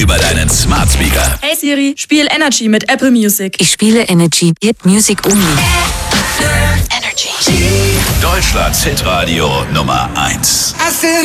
über deinen Smart Speaker. Hey Siri, spiel Energy mit Apple Music. Ich spiele Energy, Hit Music only. Deutschlands Hitradio Nummer 1.